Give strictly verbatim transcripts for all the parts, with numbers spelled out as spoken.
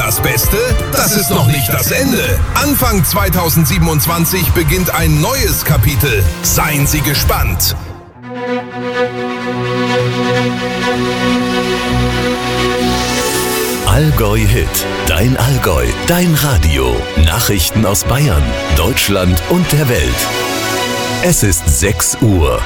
das Beste? Das ist noch nicht das Ende. Anfang zweitausendsiebenundzwanzig beginnt ein neues Kapitel. Seien Sie gespannt. Allgäu Hit, dein Allgäu, dein Radio. Nachrichten aus Bayern, Deutschland und der Welt. Es ist sechs Uhr.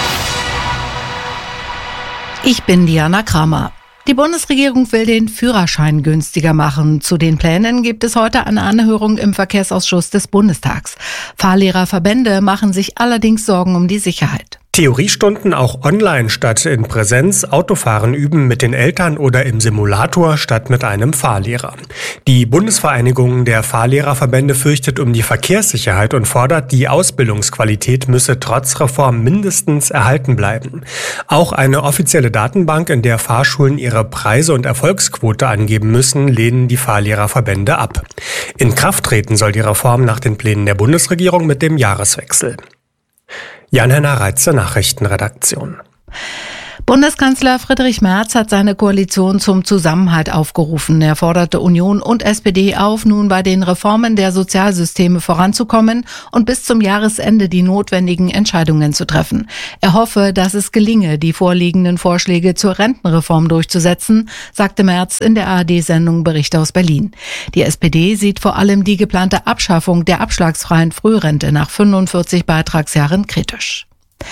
Ich bin Diana Kramer. Die Bundesregierung will den Führerschein günstiger machen. Zu den Plänen gibt es heute eine Anhörung im Verkehrsausschuss des Bundestags. Fahrlehrerverbände machen sich allerdings Sorgen um die Sicherheit. Theoriestunden auch online statt in Präsenz, Autofahren üben mit den Eltern oder im Simulator statt mit einem Fahrlehrer. Die Bundesvereinigung der Fahrlehrerverbände fürchtet um die Verkehrssicherheit und fordert, die Ausbildungsqualität müsse trotz Reform mindestens erhalten bleiben. Auch eine offizielle Datenbank, in der Fahrschulen ihre Preise und Erfolgsquote angeben müssen, lehnen die Fahrlehrerverbände ab. In Kraft treten soll die Reform nach den Plänen der Bundesregierung mit dem Jahreswechsel. Jan-Henner Reitze, Nachrichtenredaktion. Bundeskanzler Friedrich Merz hat seine Koalition zum Zusammenhalt aufgerufen. Er forderte Union und S P D auf, nun bei den Reformen der Sozialsysteme voranzukommen und bis zum Jahresende die notwendigen Entscheidungen zu treffen. Er hoffe, dass es gelinge, die vorliegenden Vorschläge zur Rentenreform durchzusetzen, sagte Merz in der A R D-Sendung Bericht aus Berlin. Die S P D sieht vor allem die geplante Abschaffung der abschlagsfreien Frührente nach fünfundvierzig Beitragsjahren kritisch.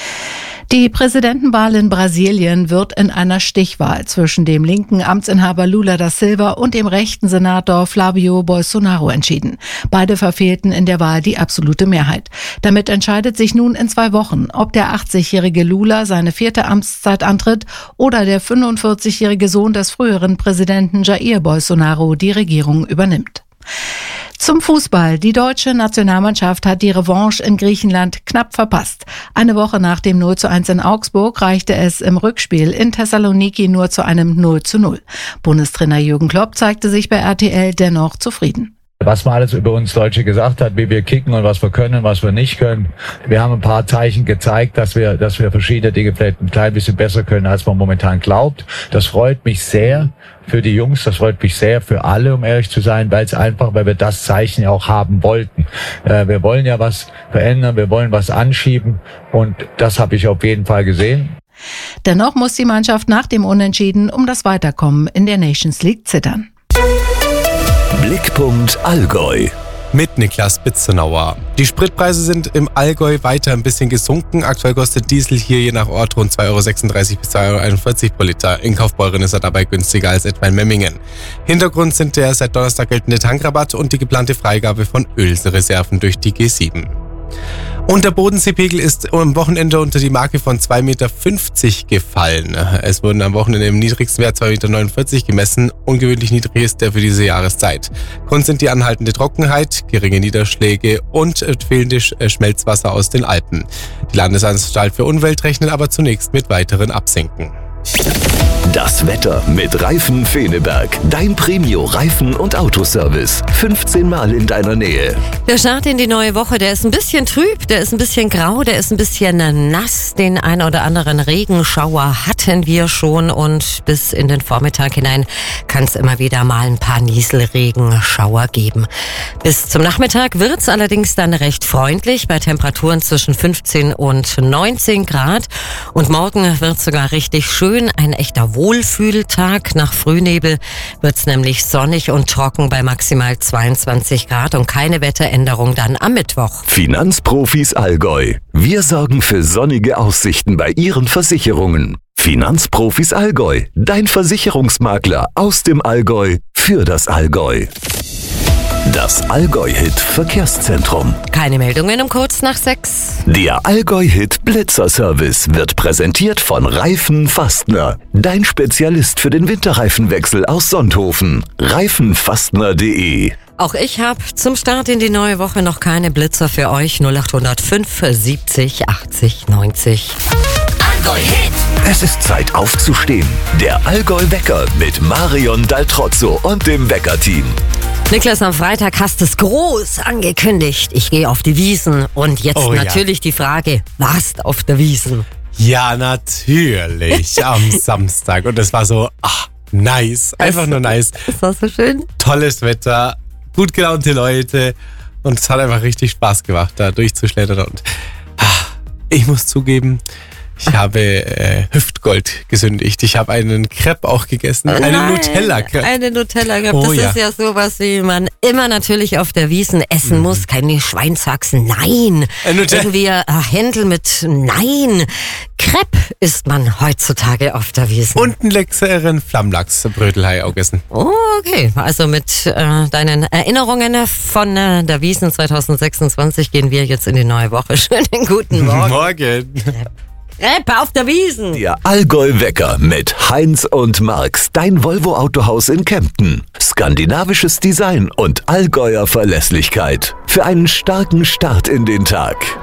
Die Präsidentenwahl in Brasilien wird in einer Stichwahl zwischen dem linken Amtsinhaber Lula da Silva und dem rechten Senator Flavio Bolsonaro entschieden. Beide verfehlten in der Wahl die absolute Mehrheit. Damit entscheidet sich nun in zwei Wochen, ob der achtzigjährige Lula seine vierte Amtszeit antritt oder der fünfundvierzigjährige Sohn des früheren Präsidenten Jair Bolsonaro die Regierung übernimmt. Zum Fußball. Die deutsche Nationalmannschaft hat die Revanche in Griechenland knapp verpasst. Eine Woche nach dem null zu eins in Augsburg reichte es im Rückspiel in Thessaloniki nur zu einem null zu null. Bundestrainer Jürgen Klopp zeigte sich bei R T L dennoch zufrieden. Was man alles über uns Deutsche gesagt hat, wie wir kicken und was wir können, was wir nicht können. Wir haben ein paar Zeichen gezeigt, dass wir, dass wir verschiedene Dinge vielleicht ein klein bisschen besser können, als man momentan glaubt. Das freut mich sehr für die Jungs, das freut mich sehr für alle, um ehrlich zu sein, weil es einfach, weil wir das Zeichen ja auch haben wollten. Äh, wir wollen ja was verändern, wir wollen was anschieben und das habe ich auf jeden Fall gesehen. Dennoch muss die Mannschaft nach dem Unentschieden um das Weiterkommen in der Nations League zittern. Blickpunkt Allgäu. Mit Niklas Bitzenauer. Die Spritpreise sind im Allgäu weiter ein bisschen gesunken. Aktuell kostet Diesel hier je nach Ort rund zwei Euro sechsunddreißig bis zwei Euro einundvierzig pro Liter. In Kaufbeuren ist er dabei günstiger als etwa in Memmingen. Hintergrund sind der seit Donnerstag geltende Tankrabatt und die geplante Freigabe von Ölreserven durch die G sieben. Und der Bodenseepegel ist am Wochenende unter die Marke von zwei Komma fünfzig Meter gefallen. Es wurden am Wochenende im niedrigsten Wert zwei Komma neunundvierzig Meter gemessen. Ungewöhnlich niedrig ist der für diese Jahreszeit. Grund sind die anhaltende Trockenheit, geringe Niederschläge und fehlende Schmelzwasser aus den Alpen. Die Landesanstalt für Umwelt rechnet aber zunächst mit weiteren Absenken. Das Wetter mit Reifen Feneberg. Dein Premio-Reifen- und Autoservice. fünfzehn Mal in deiner Nähe. Der Start in die neue Woche, der ist ein bisschen trüb, der ist ein bisschen grau, der ist ein bisschen nass. Den ein oder anderen Regenschauer hatten wir schon und bis in den Vormittag hinein kann es immer wieder mal ein paar Nieselregenschauer geben. Bis zum Nachmittag wird's allerdings dann recht freundlich bei Temperaturen zwischen fünfzehn und neunzehn Grad. Und morgen wird's sogar richtig schön, ein echter Wohlfühltag. Nach Frühnebel wird's nämlich sonnig und trocken bei maximal zweiundzwanzig Grad und keine Wetteränderung dann am Mittwoch. Finanzprofis Allgäu. Wir sorgen für sonnige Aussichten bei Ihren Versicherungen. Finanzprofis Allgäu. Dein Versicherungsmakler aus dem Allgäu für das Allgäu. Das Allgäu-Hit Verkehrszentrum. Keine Meldungen um kurz nach sechs. Der Allgäu-Hit Blitzer-Service wird präsentiert von Reifen Fastner. Dein Spezialist für den Winterreifenwechsel aus Sonthofen. reifenfastner punkt de. Auch ich habe zum Start in die neue Woche noch keine Blitzer für euch. null acht null fünf siebzig achtzig neunzig. Allgäu-Hit. Es ist Zeit aufzustehen. Der Allgäu-Wecker mit Marion Daltrozzo und dem Wecker-Team. Niklas, am Freitag hast du es groß angekündigt. Ich gehe auf die Wiesn. Und jetzt Oh, natürlich ja. die Frage, warst auf der Wiesn? Ja, natürlich. Am Samstag. Und es war so, ach, nice. Einfach nur nice. Das war so schön. Tolles Wetter, gut gelaunte Leute und es hat einfach richtig Spaß gemacht, da durchzuschlittern. Und ach, ich muss zugeben, ich habe äh, Hüftgold gesündigt. Ich habe einen Crepe auch gegessen. Oh einen nein, Nutella-Crepe. Eine Nutella-Crepe. Oh, das ja. ist ja sowas, wie man immer natürlich auf der Wiesn essen Mhm. muss. Keine Schweinshaxen, nein. Ein Nutella- Irgendwie äh, Händel mit nein. Crepe isst man heutzutage auf der Wiesn. Und einen leckeren Flammlachs-Brötelhai auch gegessen. Oh, okay. Also mit äh, deinen Erinnerungen von äh, der Wiesn zwanzig sechsundzwanzig gehen wir jetzt in die neue Woche. Schönen guten Morgen. Morgen. Crepe auf der Wiesn. Der Allgäu-Wecker mit Heinz und Marx, dein Volvo-Autohaus in Kempten. Skandinavisches Design und Allgäuer Verlässlichkeit. Für einen starken Start in den Tag.